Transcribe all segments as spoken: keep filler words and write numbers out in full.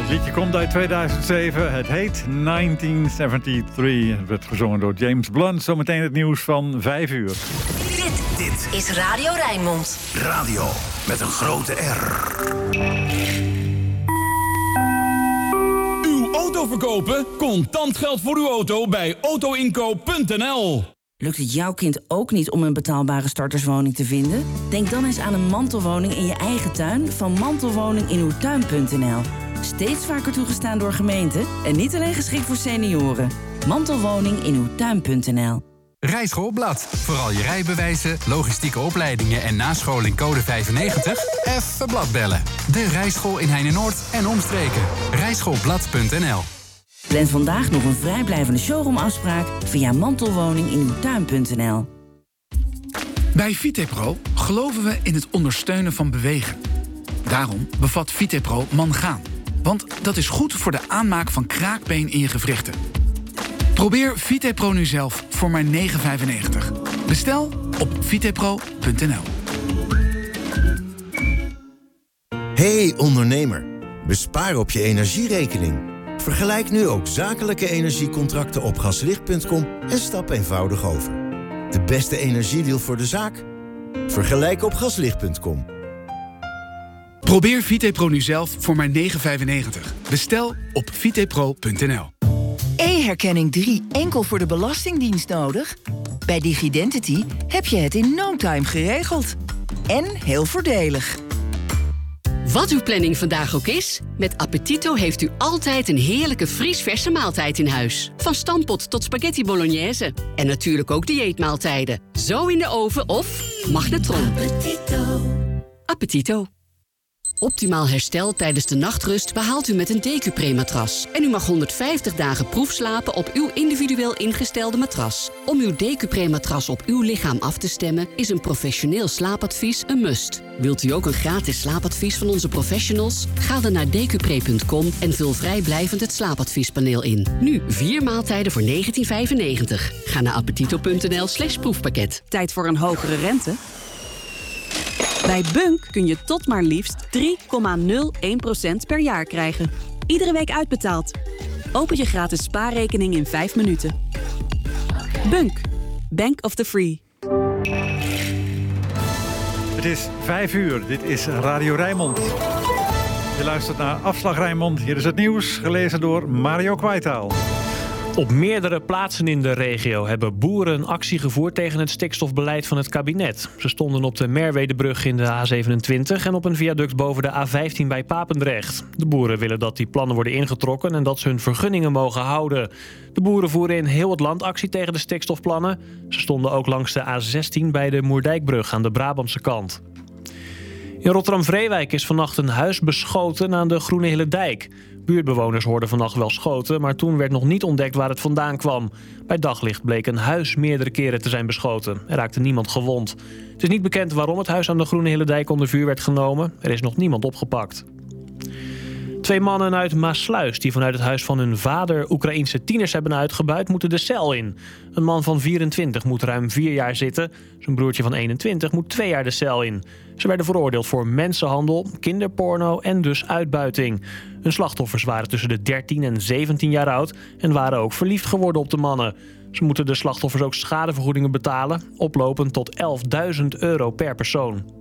liedje komt uit tweeduizend zeven. Het heet negentien zevenenzeventig. Het werd gezongen door James Blunt. Zometeen het nieuws van vijf uur. Dit, dit is Radio Rijnmond. Radio met een grote R. Uw auto verkopen? Contant geld voor uw auto bij autoinkoop punt n l. Lukt het jouw kind ook niet om een betaalbare starterswoning te vinden? Denk dan eens aan een mantelwoning in je eigen tuin van mantelwoning in uw tuin punt n l. Steeds vaker toegestaan door gemeenten en niet alleen geschikt voor senioren. Mantelwoning in uw tuin punt n l. Rijschoolblad. Vooral je rijbewijzen, logistieke opleidingen en nascholing code vijfennegentig? Even bladbellen. De Rijschool in Heine-Noord en omstreken. rijschoolblad punt n l. Plan vandaag nog een vrijblijvende showroomafspraak via mantelwoning in uw tuin punt n l. Bij Vitepro geloven we in het ondersteunen van bewegen. Daarom bevat Vitepro mangaan. Want dat is goed voor de aanmaak van kraakbeen in je gewrichten. Probeer Vitepro nu zelf voor maar negen vijfennegentig. Bestel op vitepro punt n l. Hey ondernemer, bespaar op je energierekening. Vergelijk nu ook zakelijke energiecontracten op gaslicht punt com en stap eenvoudig over. De beste energiedeal voor de zaak? Vergelijk op gaslicht punt com. Probeer Vitepro nu zelf voor maar negen vijfennegentig. Bestel op vitepro punt n l. E-herkenning drie enkel voor de Belastingdienst nodig? Bij DigiDentity heb je het in no time geregeld. En heel voordelig. Wat uw planning vandaag ook is, met Appetito heeft u altijd een heerlijke vriesverse maaltijd in huis. Van stampot tot spaghetti bolognese. En natuurlijk ook dieetmaaltijden. Zo in de oven of magnetron. Appetito. Appetito. Optimaal herstel tijdens de nachtrust behaalt u met een Decupre-matras. En u mag honderdvijftig dagen proefslapen op uw individueel ingestelde matras. Om uw Decupre-matras op uw lichaam af te stemmen is een professioneel slaapadvies een must. Wilt u ook een gratis slaapadvies van onze professionals? Ga dan naar decupre punt com en vul vrijblijvend het slaapadviespaneel in. Nu vier maaltijden voor negentien vijfennegentig. Ga naar appetito punt n l slash proefpakket. Tijd voor een hogere rente? Bij Bunk kun je tot maar liefst drie komma nul één procent per jaar krijgen. Iedere week uitbetaald. Open je gratis spaarrekening in vijf minuten. Bunk. Bank of the Free. Het is vijf uur. Dit is Radio Rijnmond. Je luistert naar Afslag Rijnmond. Hier is het nieuws, gelezen door Mario Kwijtaal. Op meerdere plaatsen in de regio hebben boeren een actie gevoerd tegen het stikstofbeleid van het kabinet. Ze stonden op de Merwedebrug in de A zevenentwintig en op een viaduct boven de A vijftien bij Papendrecht. De boeren willen dat die plannen worden ingetrokken en dat ze hun vergunningen mogen houden. De boeren voeren in heel het land actie tegen de stikstofplannen. Ze stonden ook langs de A zestien bij de Moerdijkbrug aan de Brabantse kant. In Rotterdam-Vreewijk is vannacht een huis beschoten aan de Groene Hillendijk. Buurtbewoners hoorden vannacht wel schoten, maar toen werd nog niet ontdekt waar het vandaan kwam. Bij daglicht bleek een huis meerdere keren te zijn beschoten. Er raakte niemand gewond. Het is niet bekend waarom het huis aan de Groene Hillendijk onder vuur werd genomen. Er is nog niemand opgepakt. Twee mannen uit Maassluis die vanuit het huis van hun vader Oekraïense tieners hebben uitgebuit, moeten de cel in. Een man van vierentwintig moet ruim vier jaar zitten. Zijn broertje van eenentwintig moet twee jaar de cel in. Ze werden veroordeeld voor mensenhandel, kinderporno en dus uitbuiting. Hun slachtoffers waren tussen de dertien en zeventien jaar oud en waren ook verliefd geworden op de mannen. Ze moeten de slachtoffers ook schadevergoedingen betalen, oplopend tot elfduizend euro per persoon.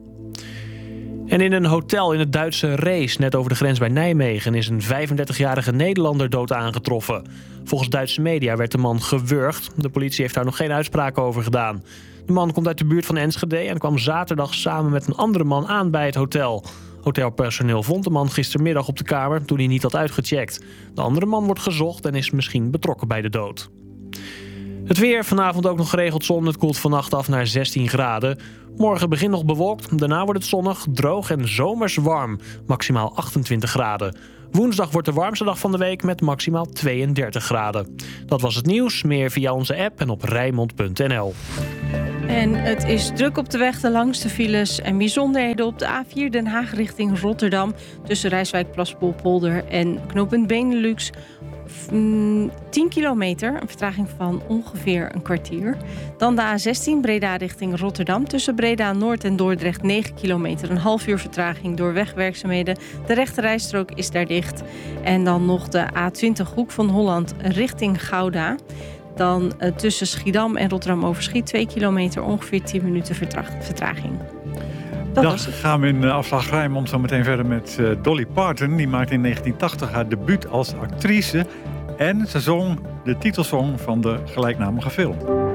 En in een hotel in het Duitse Rees, net over de grens bij Nijmegen, is een vijfendertigjarige Nederlander dood aangetroffen. Volgens Duitse media werd de man gewurgd. De politie heeft daar nog geen uitspraak over gedaan. De man komt uit de buurt van Enschede en kwam zaterdag samen met een andere man aan bij het hotel. Hotelpersoneel vond de man gistermiddag op de kamer toen hij niet had uitgecheckt. De andere man wordt gezocht en is misschien betrokken bij de dood. Het weer, vanavond ook nog geregeld zon. Het koelt vannacht af naar zestien graden. Morgen begint nog bewolkt, daarna wordt het zonnig, droog en zomers warm. Maximaal achtentwintig graden. Woensdag wordt de warmste dag van de week met maximaal tweeëndertig graden. Dat was het nieuws, meer via onze app en op rijnmond punt n l. En het is druk op de weg, de langste files en bijzonderheden op de A vier Den Haag richting Rotterdam. Tussen Rijswijk, Plaspolpolder en knooppunt Benelux. mm, tien kilometer, een vertraging van ongeveer een kwartier. Dan de A zestien, Breda richting Rotterdam. Tussen Breda Noord en Dordrecht negen kilometer. Een half uur vertraging door wegwerkzaamheden. De rechte rijstrook is daar dicht. En dan nog de A twintig, Hoek van Holland richting Gouda. Dan uh, tussen Schiedam en Rotterdam-Overschiet twee kilometer, ongeveer tien minuten vertraging. Dat Dan was het. gaan we in uh, afslag Rijnmond zo meteen verder met uh, Dolly Parton. Die maakte in negentien tachtig haar debuut als actrice. En ze zong de titelsong van de gelijknamige film.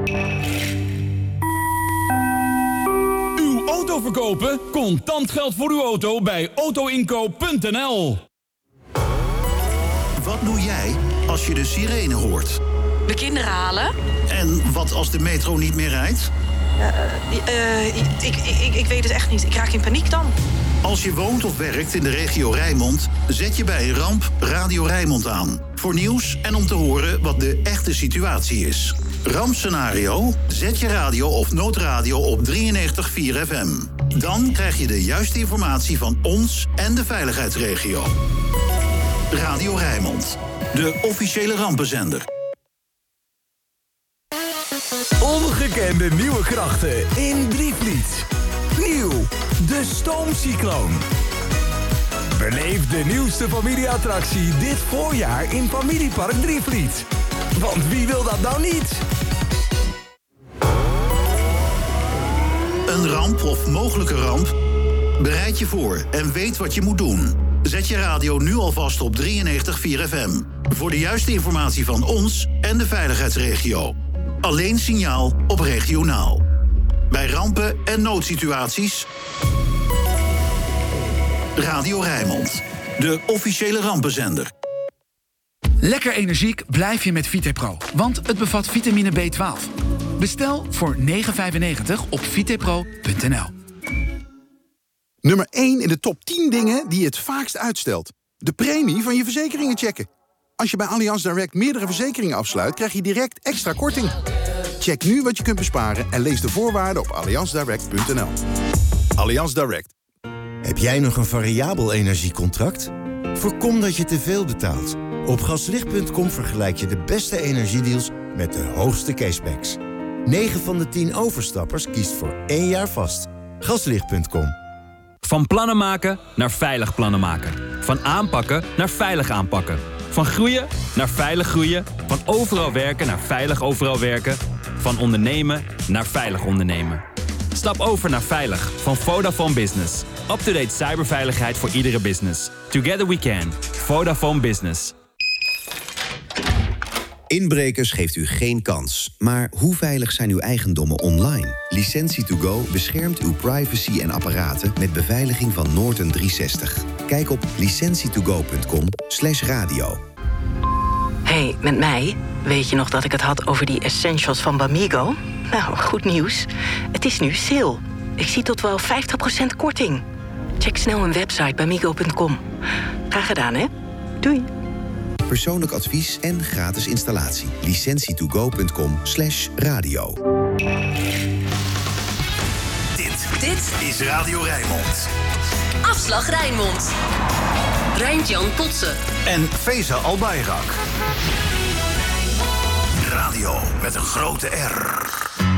Uw auto verkopen? Contant geld voor uw auto bij auto inkoop punt n l. Wat doe jij als je de sirene hoort? De kinderen halen. En wat als de metro niet meer rijdt? Uh, uh, ik, ik, ik weet het echt niet. Ik raak in paniek dan. Als je woont of werkt in de regio Rijnmond, zet je bij een ramp Radio Rijnmond aan. Voor nieuws en om te horen wat de echte situatie is. Rampscenario? Zet je radio of noodradio op drieënnegentig komma vier F M. Dan krijg je de juiste informatie van ons en de veiligheidsregio. Radio Rijnmond, de officiële rampenzender. Ongekende nieuwe krachten in Drievliet. Nieuw, de Stoomcycloon. Beleef de nieuwste familieattractie dit voorjaar in Familiepark Drievliet. Want wie wil dat nou niet? Een ramp of mogelijke ramp? Bereid je voor en weet wat je moet doen. Zet je radio nu alvast op drieënnegentig komma vier F M. Voor de juiste informatie van ons en de veiligheidsregio. Alleen signaal op regionaal. Bij rampen en noodsituaties. Radio Rijnmond, de officiële rampenzender. Lekker energiek blijf je met Vitepro, want het bevat vitamine B twaalf. Bestel voor negen vijfennegentig op vitepro punt n l. Nummer één in de top tien dingen die je het vaakst uitstelt. De premie van je verzekeringen checken. Als je bij Allianz Direct meerdere verzekeringen afsluit, krijg je direct extra korting. Check nu wat je kunt besparen en lees de voorwaarden op allianz direct punt n l. Allianz Direct. Heb jij nog een variabel energiecontract? Voorkom dat je te veel betaalt. Op gaslicht punt com vergelijk je de beste energiedeals met de hoogste cashbacks. negen van de tien overstappers kiest voor één jaar vast. gaslicht punt com. Van plannen maken naar veilig plannen maken. Van aanpakken naar veilig aanpakken. Van groeien naar veilig groeien. Van overal werken naar veilig overal werken. Van ondernemen naar veilig ondernemen. Stap over naar Veilig van Vodafone Business. Up-to-date cyberveiligheid voor iedere business. Together we can. Vodafone Business. Inbrekers geeft u geen kans. Maar hoe veilig zijn uw eigendommen online? Licentie to go beschermt uw privacy en apparaten met beveiliging van Norton driehonderdzestig. Kijk op licentie to go punt com slash radio. Hey, met mij? Weet je nog dat ik het had over die essentials van Bamigo? Nou, goed nieuws. Het is nu sale. Ik zie tot wel vijftig procent korting. Check snel mijn website bamigo punt com. Graag gedaan, hè? Doei. Persoonlijk advies en gratis installatie. licentie to go punt com slash radio. Dit, Dit is Radio Rijnmond. Afslag Rijnmond. Rijntjan Kotze. En Feza Albayrak. Radio met een grote R.